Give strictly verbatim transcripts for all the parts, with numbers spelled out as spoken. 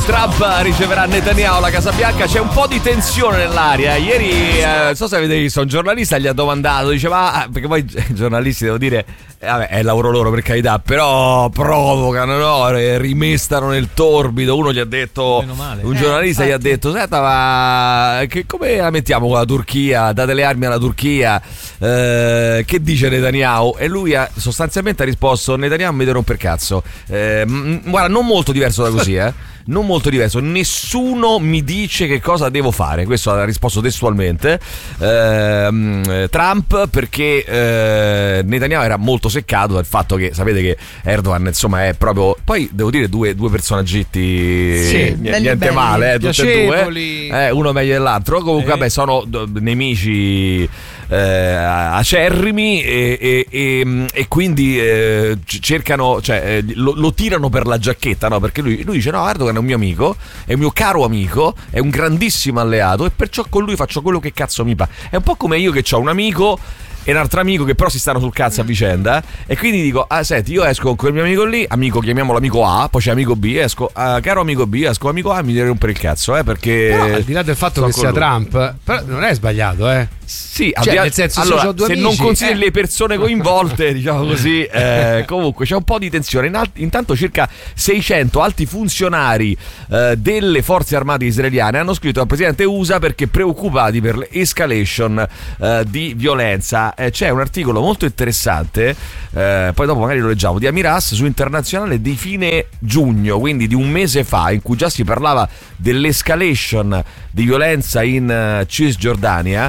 Trump riceverà Netanyahu alla Casa Bianca. C'è un po' di tensione nell'aria. Ieri, eh, non so se avete visto, un giornalista gli ha domandato, diceva, ah, perché poi i giornalisti, devo dire, eh, vabbè, è il lavoro loro per carità, però provocano, no? Rimestano nel torbido. Uno gli ha detto, un giornalista eh, gli ha detto, senta, ma che, come la mettiamo con la Turchia? Date le armi alla Turchia, eh, che dice Netanyahu? E lui ha sostanzialmente ha risposto, Netanyahu mi deve romper cazzo. Eh, m- guarda, non molto diverso da così, eh. Non molto diverso, nessuno mi dice che cosa devo fare. Questo ha risposto testualmente eh, Trump, perché eh, Netanyahu era molto seccato dal fatto che, sapete che Erdogan insomma è proprio, poi devo dire due, due personaggetti sì, n- niente belli, male, eh, tutti e due, eh, uno meglio dell'altro. Comunque eh. vabbè, sono d- nemici eh, acerrimi e, e, e, e quindi eh, cercano, cioè eh, lo, lo tirano per la giacchetta, no? Perché lui, lui dice no, Erdogan è un mio amico, è un mio caro amico, è un grandissimo alleato e perciò con lui faccio quello che cazzo mi pare. È un po' come io che ho un amico e un altro amico che però si stanno sul cazzo a vicenda, e quindi dico, ah senti, io esco con quel mio amico lì, amico, chiamiamolo amico A, poi c'è amico B, esco, uh, caro amico B, esco amico A, mi devi rompere il cazzo, eh, perché però al di là del fatto che sia lui. Trump, però non è sbagliato, eh. Sì, cioè, al nel senso, allora, se, due se amici, non consideri eh. le persone coinvolte, diciamo così, eh, comunque c'è un po' di tensione. In alt- intanto circa seicento alti funzionari eh, delle forze armate israeliane hanno scritto al presidente U S A perché preoccupati per l'escalation eh, di violenza. Eh, c'è un articolo molto interessante, eh, poi dopo magari lo leggiamo, di Amiras su Internazionale di fine giugno, quindi di un mese fa, in cui già si parlava dell'escalation di violenza in uh, Cisgiordania.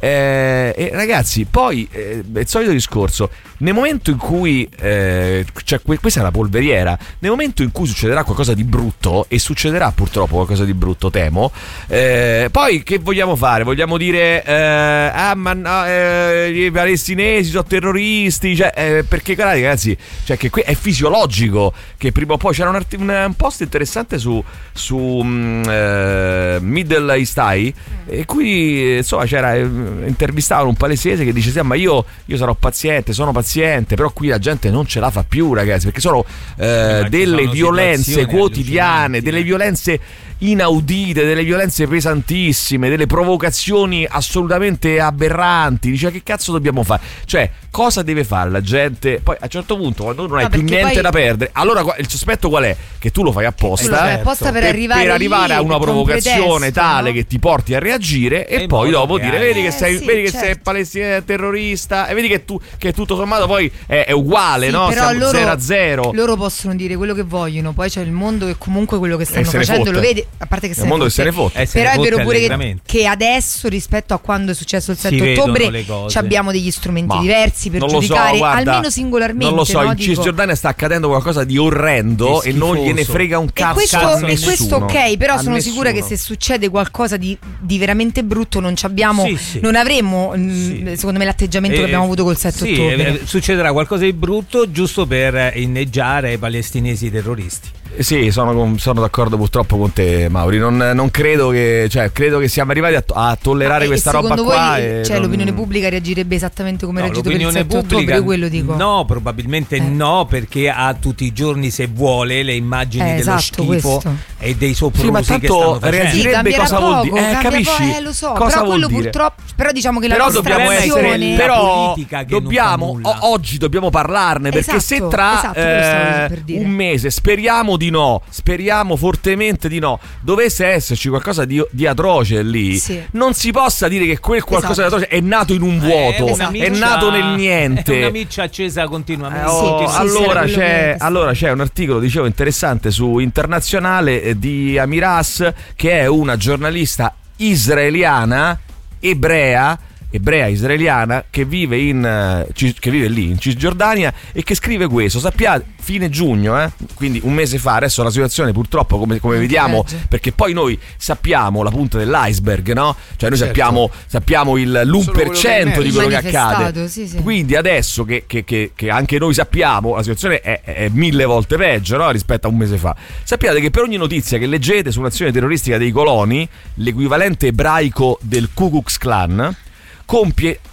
Eh, e ragazzi, poi eh, è il solito discorso. Nel momento in cui eh, cioè, questa è una polveriera, nel momento in cui succederà qualcosa di brutto, e succederà purtroppo qualcosa di brutto, temo, eh, poi che vogliamo fare? Vogliamo dire eh, ah ma no, eh, i palestinesi sono terroristi, cioè, eh, perché guardate ragazzi, cioè, che qui è fisiologico che prima o poi c'era un, art- un post interessante su, su um, eh, Middle East Eye, e qui insomma c'era, intervistavano un palestinese che dice sì, ma io, io sarò paziente, sono paziente, però qui la gente non ce la fa più, ragazzi, perché sono eh, delle sono violenze quotidiane, delle violenze inaudite, delle violenze pesantissime, delle provocazioni assolutamente aberranti. Dice, che cazzo dobbiamo fare? Cioè, cosa deve fare la gente? Poi a un certo punto, quando non hai no, più niente poi... da perdere, allora il sospetto qual è? Che tu lo fai apposta, lo fai apposta per, per arrivare, per arrivare a una provocazione tale, no? Che ti porti a reagire e, e poi dopo dire vedi che sei, eh, sì, vedi che certo. sei palestinese terrorista, e vedi che tu che tutto sommato poi è, è uguale, sì, no? Però siamo zero a zero. Loro possono dire quello che vogliono, poi c'è il mondo che comunque quello che stanno facendo fotte. Lo vede, a parte che se il mondo che se ne fotte. Eh, però è vero pure che, che adesso rispetto a quando è successo il sette ottobre abbiamo degli strumenti ma diversi per giudicare, so, guarda, almeno singolarmente. Non lo so, no? in Cisgiordania sta accadendo qualcosa di orrendo e non gliene frega un cazzo. E questo, a e questo ok, però a sono nessuno. sicura che se succede qualcosa di, di veramente brutto non ci abbiamo, sì, sì. non avremmo sì. secondo me l'atteggiamento eh, che abbiamo avuto col sette sì, ottobre. Eh, succederà qualcosa di brutto giusto per inneggiare ai palestinesi terroristi. Sì, sono, sono d'accordo purtroppo con te, Mauri. Non, non credo che, cioè, credo che siamo arrivati a, a tollerare no, questa roba voi, qua. Cioè, non... l'opinione pubblica reagirebbe esattamente come no, reagito per il sette pubblica, ottobre, quello dico. No, probabilmente eh. no, perché ha tutti i giorni, se vuole, le immagini eh, dello esatto, schifo questo. E dei soprusi sì, ma tanto che stanno facendo. reagirebbe, sì, cosa poco, vuol dire? Eh, capisci? Eh, lo so, cosa però quello dire? purtroppo, però diciamo che la però nostra dobbiamo azione essere, però che dobbiamo o, oggi dobbiamo parlarne, perché esatto, se tra esatto, eh, un mese, speriamo di no, speriamo fortemente di no, dovesse esserci qualcosa di, di atroce lì, sì. non si possa dire che quel qualcosa esatto. di atroce è nato in un vuoto, è, esatto. è nato nel niente, è una miccia accesa continuamente. Eh, oh, sì, allora, sì, c'è, allora c'è un articolo, dicevo, interessante su Internazionale eh, di Amiras, che è una giornalista israeliana, ebrea ebrea israeliana che vive in che vive lì in Cisgiordania e che scrive questo. Sappiate, fine giugno, eh? Quindi un mese fa. Adesso la situazione purtroppo, come, come vediamo, perché poi noi sappiamo la punta dell'iceberg, no? Cioè noi certo. sappiamo sappiamo il l'uno per cento di quello che accade. Sì, sì. Quindi adesso che, che, che, che anche noi sappiamo, la situazione è, è mille volte peggio, no? Rispetto a un mese fa. Sappiate che per ogni notizia che leggete su un'azione terroristica dei coloni, l'equivalente ebraico del Ku Klux Klan compie al-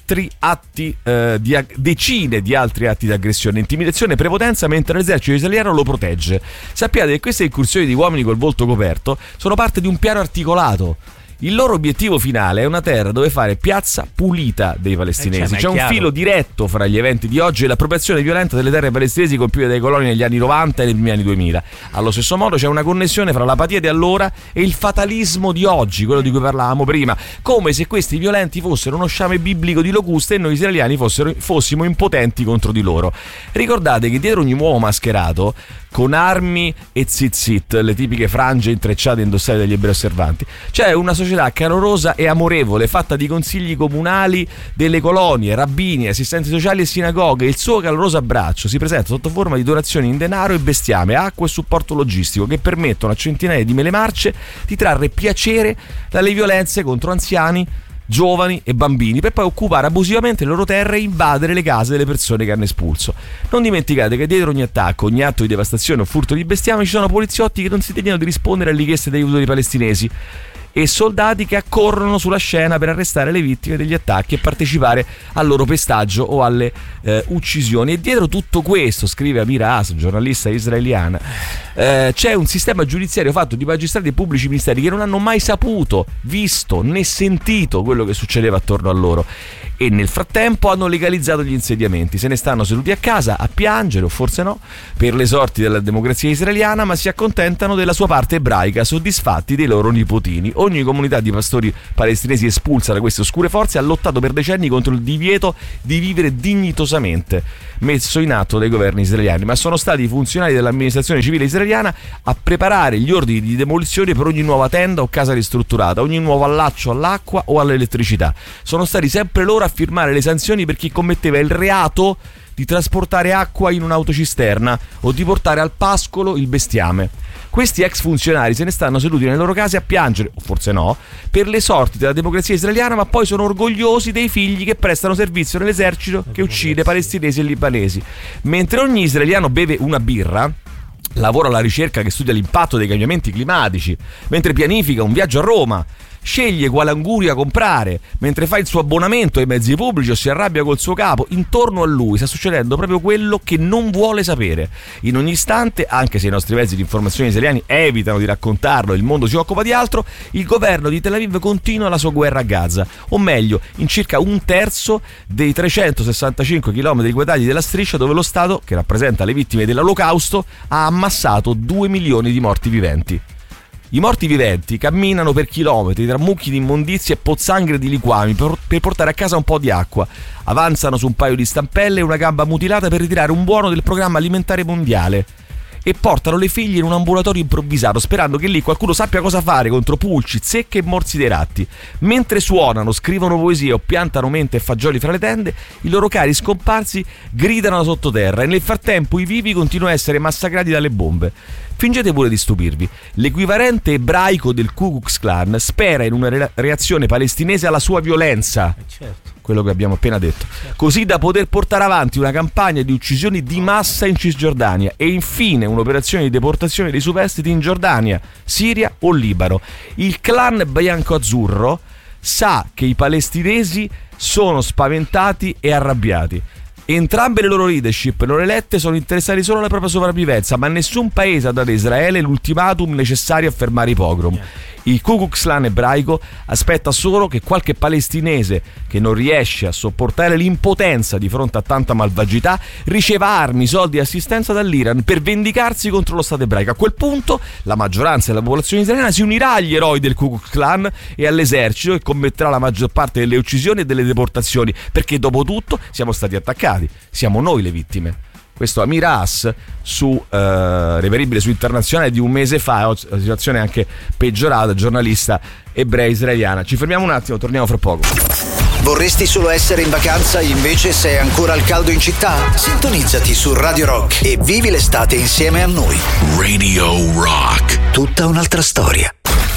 altri atti eh, di ag- decine di altri atti di aggressione, intimidazione e prepotenza, mentre l'esercito israeliano lo protegge. Sappiate che queste incursioni di uomini col volto coperto sono parte di un piano articolato. Il loro obiettivo finale è una terra dove fare piazza pulita dei palestinesi. Eh, C'è un chiaro. filo diretto fra gli eventi di oggi e l'appropriazione violenta delle terre palestinesi compiute dai coloni negli anni novanta e nei primi anni duemila. Allo stesso modo c'è una connessione fra l'apatia di allora e il fatalismo di oggi, quello di cui parlavamo prima, come se questi violenti fossero uno sciame biblico di locuste e noi israeliani fossero, fossimo impotenti contro di loro. Ricordate che dietro ogni uomo mascherato con armi e zitzit, le tipiche frange intrecciate indossate dagli ebrei osservanti, c'è una società calorosa e amorevole, fatta di consigli comunali delle colonie, rabbini, assistenti sociali e sinagoghe. Il suo caloroso abbraccio si presenta sotto forma di donazioni in denaro e bestiame, acqua e supporto logistico che permettono a centinaia di mele marce di trarre piacere dalle violenze contro anziani, giovani e bambini, per poi occupare abusivamente le loro terre e invadere le case delle persone che hanno espulso. Non dimenticate che dietro ogni attacco, ogni atto di devastazione o furto di bestiame ci sono poliziotti che non si degnano di rispondere alle richieste di aiuto dei palestinesi e soldati che accorrono sulla scena per arrestare le vittime degli attacchi e partecipare al loro pestaggio o alle eh, uccisioni. E dietro tutto questo, scrive Amira Haas, giornalista israeliana, eh, c'è un sistema giudiziario fatto di magistrati e pubblici ministeri che non hanno mai saputo, visto né sentito quello che succedeva attorno a loro, e nel frattempo hanno legalizzato gli insediamenti. Se ne stanno seduti a casa a piangere, o forse no, per le sorti della democrazia israeliana, ma si accontentano della sua parte ebraica, soddisfatti dei loro nipotini. Ogni comunità di pastori palestinesi espulsa da queste oscure forze ha lottato per decenni contro il divieto di vivere dignitosamente messo in atto dai governi israeliani, ma sono stati i funzionari dell'amministrazione civile israeliana a preparare gli ordini di demolizione per ogni nuova tenda o casa ristrutturata, ogni nuovo allaccio all'acqua o all'elettricità. Sono stati sempre loro a firmare le sanzioni per chi commetteva il reato di trasportare acqua in un'autocisterna o di portare al pascolo il bestiame. Questi ex funzionari se ne stanno seduti nelle loro case a piangere, o forse no, per le sorti della democrazia israeliana, ma poi sono orgogliosi dei figli che prestano servizio nell'esercito che uccide palestinesi e libanesi. Mentre ogni israeliano beve una birra, lavora alla ricerca che studia l'impatto dei cambiamenti climatici, mentre pianifica un viaggio a Roma, sceglie quale anguria comprare, mentre fa il suo abbonamento ai mezzi pubblici o si arrabbia col suo capo, intorno a lui sta succedendo proprio quello che non vuole sapere. In ogni istante, anche se i nostri mezzi di informazione israeliani evitano di raccontarlo e il mondo si occupa di altro, il governo di Tel Aviv continua la sua guerra a Gaza, o meglio, in circa un terzo dei trecentosessantacinque chilometri quadrati della striscia dove lo Stato, che rappresenta le vittime dell'Olocausto, ha ammassato due milioni di morti viventi. I morti viventi camminano per chilometri tra mucchi di immondizie e pozzanghere di liquami per, per portare a casa un po' di acqua. Avanzano su un paio di stampelle e una gamba mutilata per ritirare un buono del programma alimentare mondiale. E portano le figlie in un ambulatorio improvvisato, sperando che lì qualcuno sappia cosa fare contro pulci, zecche e morsi dei ratti. Mentre suonano, scrivono poesie o piantano mente e fagioli fra le tende, i loro cari scomparsi gridano da sottoterra e nel frattempo i vivi continuano a essere massacrati dalle bombe. Fingete pure di stupirvi. L'equivalente ebraico del Ku Klux Klan spera in una re- reazione palestinese alla sua violenza. Eh certo. Quello che abbiamo appena detto, così da poter portare avanti una campagna di uccisioni di massa in Cisgiordania e infine un'operazione di deportazione dei superstiti in Giordania, Siria o Libano. Il clan bianco-azzurro sa che i palestinesi sono spaventati e arrabbiati. Entrambe le loro leadership non elette sono interessati solo alla propria sopravvivenza, ma nessun paese ha dato a Israele l'ultimatum necessario a fermare i pogrom. Il Ku Klux Klan ebraico aspetta solo che qualche palestinese che non riesce a sopportare l'impotenza di fronte a tanta malvagità riceva armi, soldi e assistenza dall'Iran per vendicarsi contro lo Stato ebraico. A quel punto la maggioranza della popolazione israeliana si unirà agli eroi del Ku Klux Klan e all'esercito che commetterà la maggior parte delle uccisioni e delle deportazioni, perché dopo tutto siamo stati attaccati, siamo noi le vittime. Questo Amir Haas, su, eh, reperibile su Internazionale di un mese fa, la situazione è anche peggiorata, giornalista ebrea israeliana. Ci fermiamo un attimo, torniamo fra poco. Vorresti solo essere in vacanza, invece sei ancora al caldo in città? Sintonizzati su Radio Rock e vivi l'estate insieme a noi. Radio Rock. Tutta un'altra storia.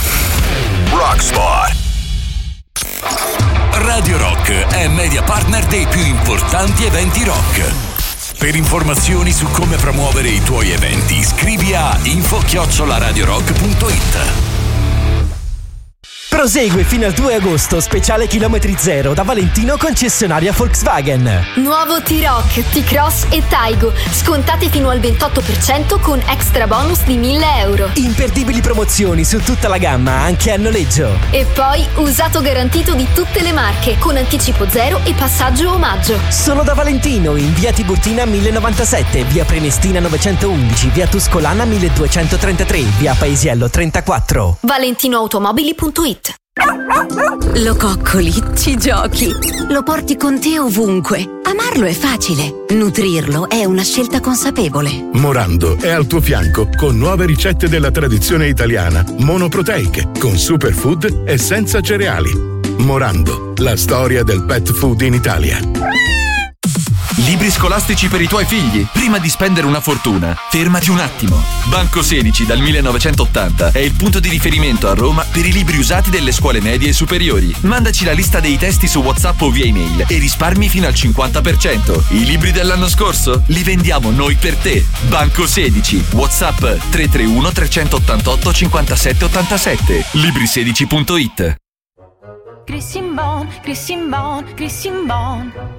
Rockspot. Radio Rock è media partner dei più importanti eventi rock. Per informazioni su come promuovere i tuoi eventi, scrivi a info chiocciola radiorock punto it. Prosegue fino al due agosto, speciale chilometri zero da Valentino concessionaria Volkswagen. Nuovo T-Roc, T-Cross e Taigo, scontate fino al ventotto per cento con extra bonus di mille euro. Imperdibili promozioni su tutta la gamma, anche a noleggio. E poi usato garantito di tutte le marche, con anticipo zero e passaggio omaggio. Solo da Valentino, in via Tiburtina mille novantasette, via Prenestina novecentoundici, via Tuscolana milleduecentotrentatré, via Paesiello trentaquattro. valentinoautomobili punto it. Lo coccoli, ci giochi, lo porti con te ovunque. Amarlo è facile, nutrirlo è una scelta consapevole. Morando è al tuo fianco con nuove ricette della tradizione italiana, monoproteiche, con superfood e senza cereali. Morando, la storia del pet food in Italia. Libri scolastici per i tuoi figli. Prima di spendere una fortuna, fermati un attimo. Banco sedici dal millenovecentottanta è il punto di riferimento a Roma per i libri usati delle scuole medie e superiori. Mandaci la lista dei testi su WhatsApp o via email e risparmi fino al cinquanta per cento. I libri dell'anno scorso li vendiamo noi per te. Banco sedici, WhatsApp tre tre uno tre otto otto cinquantasette ottantasette, libri sedici punto it. Christian Bon, Christian Bon, Christian Bon.